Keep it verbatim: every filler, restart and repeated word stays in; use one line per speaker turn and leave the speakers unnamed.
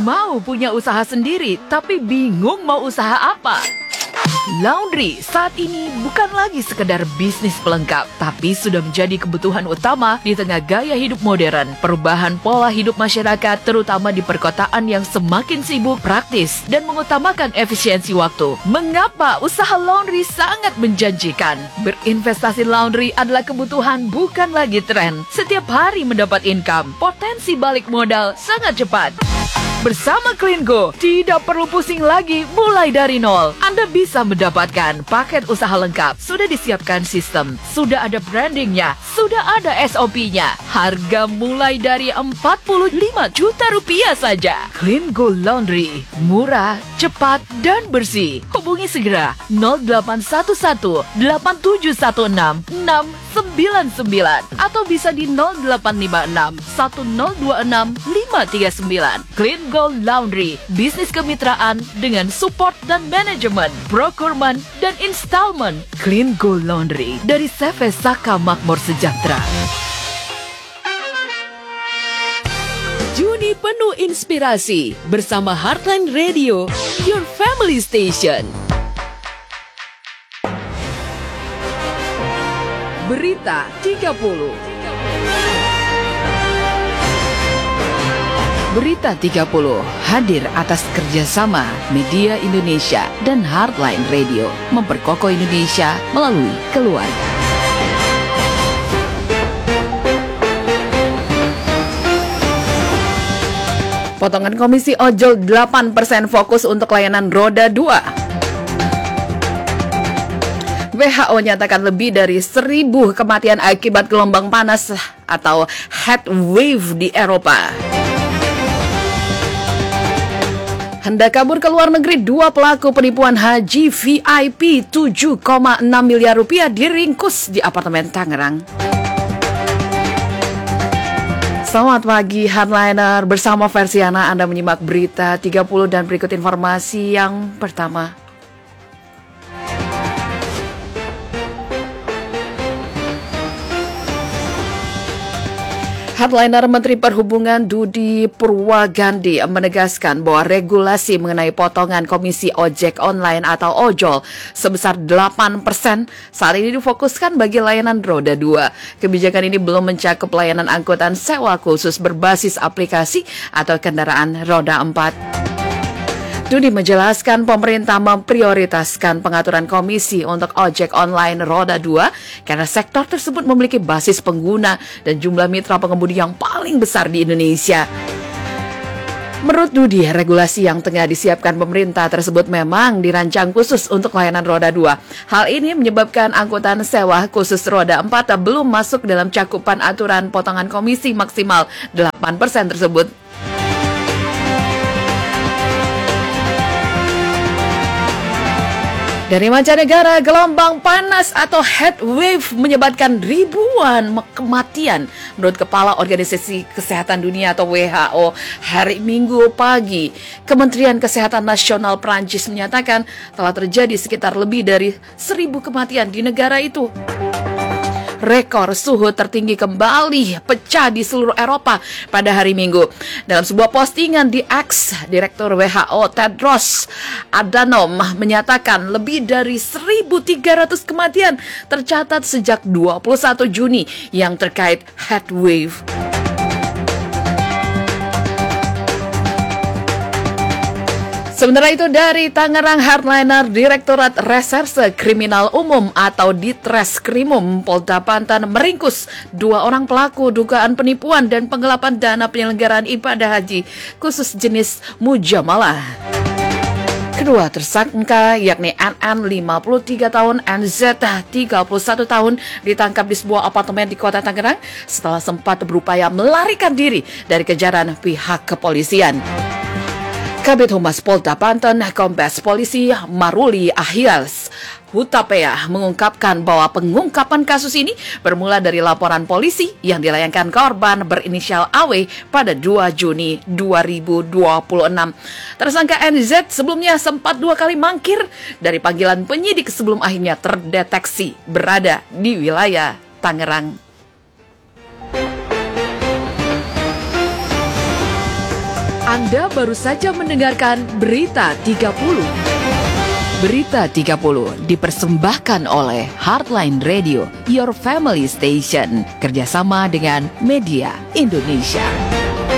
Mau punya usaha sendiri, tapi bingung mau usaha apa? Laundry saat ini bukan lagi sekedar bisnis pelengkap, tapi sudah menjadi kebutuhan utama di tengah gaya hidup modern, perubahan pola hidup masyarakat, terutama di perkotaan yang semakin sibuk, praktis, dan mengutamakan efisiensi waktu. Mengapa usaha laundry sangat menjanjikan? Berinvestasi laundry adalah kebutuhan, bukan lagi tren. Setiap hari mendapat income, potensi balik modal sangat cepat. Bersama CleanGo, tidak perlu pusing lagi mulai dari nol. Anda bisa mendapatkan paket usaha lengkap. Sudah disiapkan sistem, sudah ada brandingnya, sudah ada S O P-nya. Harga mulai dari empat puluh lima juta rupiah saja. CleanGo Laundry, murah, cepat, dan bersih. Hubungi segera nol delapan satu satu delapan tujuh satu enam enam sembilan sembilan atau bisa di nol delapan lima enam satu nol dua enam lima tiga sembilan. CleanGo Laundry, bisnis kemitraan dengan support dan manajemen, procurement dan installment. CleanGo Laundry dari C V Saka Makmur Sejahtera. Juni penuh inspirasi bersama Heartline Radio, your family station. Berita tiga puluh. Berita tiga puluh hadir atas kerjasama Media Indonesia dan Heartline Radio, memperkokoh Indonesia melalui keluarga. Potongan komisi ojol delapan persen fokus untuk layanan roda dua. W H O nyatakan lebih dari seribu kematian akibat gelombang panas atau heat wave di Eropa. Hendak kabur ke luar negeri, dua pelaku penipuan haji V I P tujuh koma enam miliar rupiah diringkus di apartemen Tangerang. Selamat pagi Hardliner, bersama Versiana Anda menyimak berita tiga puluh dan berikut informasi yang pertama. Headliner Menteri Perhubungan Budi Purwagandi menegaskan bahwa regulasi mengenai potongan komisi ojek online atau ojol sebesar delapan persen saat ini difokuskan bagi layanan roda dua. Kebijakan ini belum mencakup layanan angkutan sewa khusus berbasis aplikasi atau kendaraan roda empat. Budi menjelaskan pemerintah memprioritaskan pengaturan komisi untuk ojek online roda dua karena sektor tersebut memiliki basis pengguna dan jumlah mitra pengemudi yang paling besar di Indonesia. Menurut Budi, regulasi yang tengah disiapkan pemerintah tersebut memang dirancang khusus untuk layanan roda dua. Hal ini menyebabkan angkutan sewa khusus roda empat belum masuk dalam cakupan aturan potongan komisi maksimal delapan persen tersebut. Dari mancanegara, gelombang panas atau heat wave menyebabkan ribuan kematian. Menurut Kepala Organisasi Kesehatan Dunia atau W H O, hari Minggu pagi, Kementerian Kesehatan Nasional Prancis menyatakan telah terjadi sekitar lebih dari seribu kematian di negara itu. Rekor suhu tertinggi kembali pecah di seluruh Eropa pada hari Minggu. Dalam sebuah postingan di X, Direktur W H O Tedros Adhanom menyatakan lebih dari seribu tiga ratus kematian tercatat sejak dua puluh satu Juni yang terkait heat wave. Sementara itu dari Tangerang, Hardliner, Direktorat Reserse Kriminal Umum atau Ditreskrimum Polda Banten meringkus dua orang pelaku dugaan penipuan dan penggelapan dana penyelenggaraan ibadah haji khusus jenis mujamalah. Kedua tersangka yakni N N lima puluh tiga tahun, N Z tiga puluh satu tahun ditangkap di sebuah apartemen di Kota Tangerang setelah sempat berupaya melarikan diri dari kejaran pihak kepolisian. Kabid Humas Polda Banten, Kombes Polisi Maruli Ahyals Hutapea mengungkapkan bahwa pengungkapan kasus ini bermula dari laporan polisi yang dilayangkan korban berinisial A W pada dua Juni dua ribu dua puluh enam. Tersangka N Z sebelumnya sempat dua kali mangkir dari panggilan penyidik sebelum akhirnya terdeteksi berada di wilayah Tangerang. Anda baru saja mendengarkan Berita tiga puluh. Berita tiga puluh dipersembahkan oleh Heartline Radio, Your Family Station, kerjasama dengan Media Indonesia.